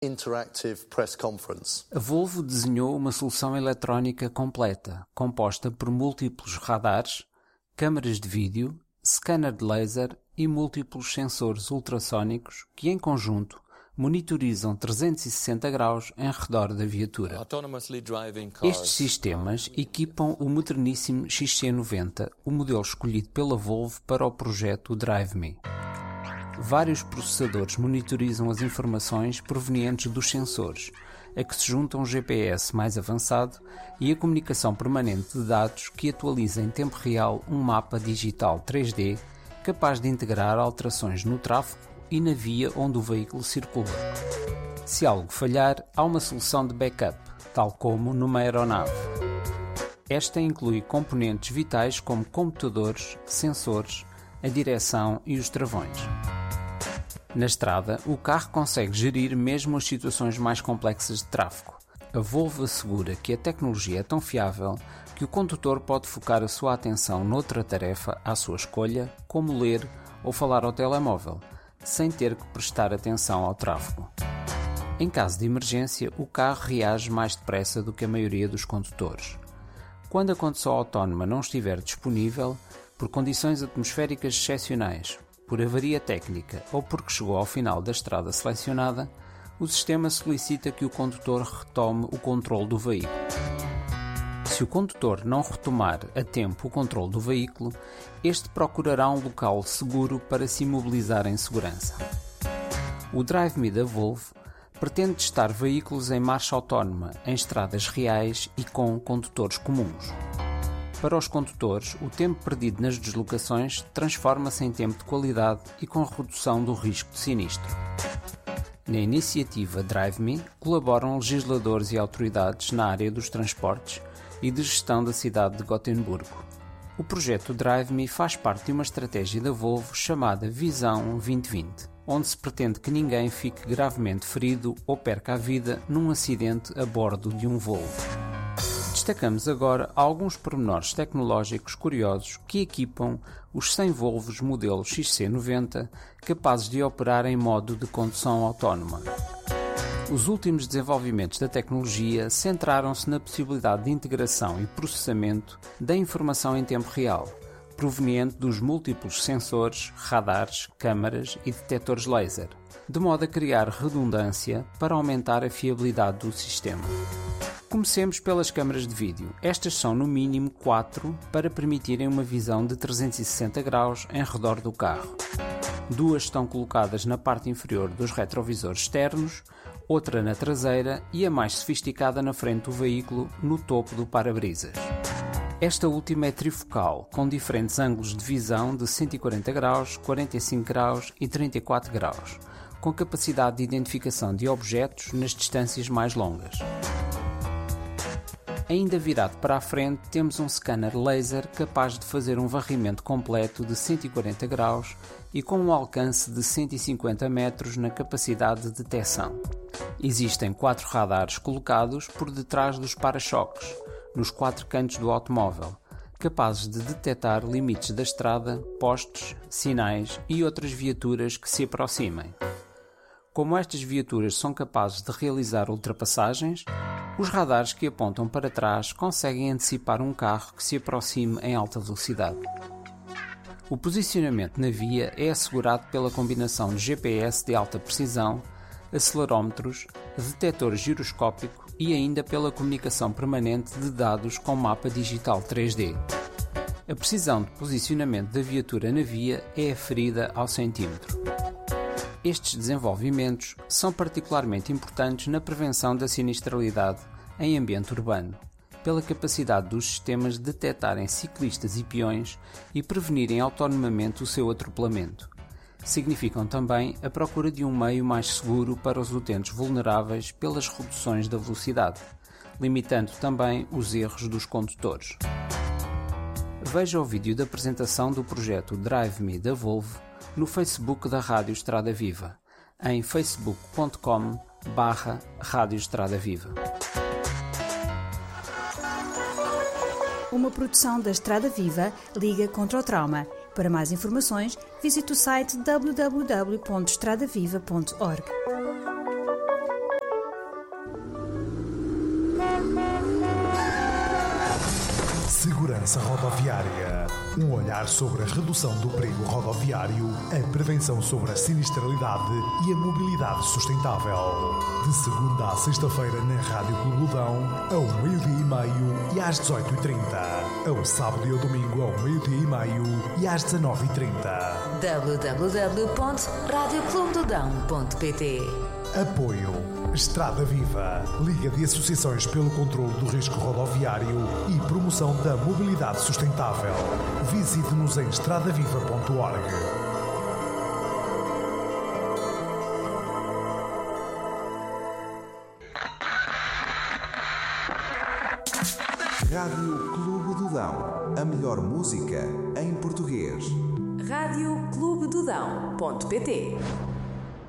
interactive press conference. A Volvo desenhou uma solução eletrónica completa, composta por múltiplos radares, câmaras de vídeo, scanner de laser e múltiplos sensores ultrassónicos que, em conjunto, monitorizam 360 graus em redor da viatura. Estes sistemas equipam o moderníssimo XC90, o modelo escolhido pela Volvo para o projeto Drive Me. Vários processadores monitorizam as informações provenientes dos sensores, a que se junta um GPS mais avançado e a comunicação permanente de dados que atualiza em tempo real um mapa digital 3D capaz de integrar alterações no tráfego e na via onde o veículo circula. Se algo falhar, há uma solução de backup, tal como numa aeronave. Esta inclui componentes vitais como computadores, sensores, a direção e os travões. Na estrada, o carro consegue gerir mesmo as situações mais complexas de tráfego. A Volvo assegura que a tecnologia é tão fiável que o condutor pode focar a sua atenção noutra tarefa à sua escolha, como ler ou falar ao telemóvel, sem ter que prestar atenção ao tráfego. Em caso de emergência, o carro reage mais depressa do que a maioria dos condutores. Quando a condução autónoma não estiver disponível, por condições atmosféricas excepcionais, por avaria técnica ou porque chegou ao final da estrada selecionada, o sistema solicita que o condutor retome o controle do veículo. Se o condutor não retomar a tempo o controle do veículo, este procurará um local seguro para se imobilizar em segurança. O Drive Me da Volvo pretende testar veículos em marcha autónoma, em estradas reais e com condutores comuns. Para os condutores, o tempo perdido nas deslocações transforma-se em tempo de qualidade e com redução do risco de sinistro. Na iniciativa Drive Me colaboram legisladores e autoridades na área dos transportes e de gestão da cidade de Gotemburgo. O projeto Drive Me faz parte de uma estratégia da Volvo chamada Visão 2020, onde se pretende que ninguém fique gravemente ferido ou perca a vida num acidente a bordo de um Volvo. Destacamos agora alguns pormenores tecnológicos curiosos que equipam os 100 Volvos modelo XC90 capazes de operar em modo de condução autónoma. Os últimos desenvolvimentos da tecnologia centraram-se na possibilidade de integração e processamento da informação em tempo real, proveniente dos múltiplos sensores, radares, câmaras e detectores laser, de modo a criar redundância para aumentar a fiabilidade do sistema. Comecemos pelas câmaras de vídeo. Estas são no mínimo 4 para permitirem uma visão de 360 graus em redor do carro. 2 estão colocadas na parte inferior dos retrovisores externos, outra na traseira e a mais sofisticada na frente do veículo, no topo do para-brisas. Esta última é trifocal, com diferentes ângulos de visão de 140 graus, 45 graus e 34 graus, com capacidade de identificação de objetos nas distâncias mais longas. Ainda virado para a frente, temos um scanner laser capaz de fazer um varrimento completo de 140 graus e com um alcance de 150 metros na capacidade de detecção. Existem 4 radares colocados por detrás dos para-choques, nos 4 cantos do automóvel, capazes de detectar limites da estrada, postes, sinais e outras viaturas que se aproximem. Como estas viaturas são capazes de realizar ultrapassagens, os radares que apontam para trás conseguem antecipar um carro que se aproxime em alta velocidade. O posicionamento na via é assegurado pela combinação de GPS de alta precisão, acelerómetros, detector giroscópico e ainda pela comunicação permanente de dados com mapa digital 3D. A precisão de posicionamento da viatura na via é aferida ao centímetro. Estes desenvolvimentos são particularmente importantes na prevenção da sinistralidade em ambiente urbano, pela capacidade dos sistemas de detectarem ciclistas e peões e prevenirem autonomamente o seu atropelamento. Significam também a procura de um meio mais seguro para os utentes vulneráveis pelas reduções da velocidade, limitando também os erros dos condutores. Veja o vídeo da apresentação do projeto Drive Me da Volvo no Facebook da Rádio Estrada Viva, em facebook.com/Rádio Estrada Viva. Uma produção da Estrada Viva, Liga contra o Trauma. Para mais informações, visite o site www.estradaviva.org. Segurança Rodoviária. Um olhar sobre a redução do perigo rodoviário, a prevenção sobre a sinistralidade e a mobilidade sustentável. De segunda à sexta-feira na Rádio Clubudão, ao 12h30 e às 18h30. Ao sábado e ao domingo ao 12h30 e às 19h30. www.radioclubedodão.pt. Apoio Estrada Viva, Liga de Associações pelo Controlo do Risco Rodoviário e Promoção da Mobilidade Sustentável. Visite-nos em estradaviva.org. Rádio Clube do Dão. A melhor música em português. radioclubedodão.pt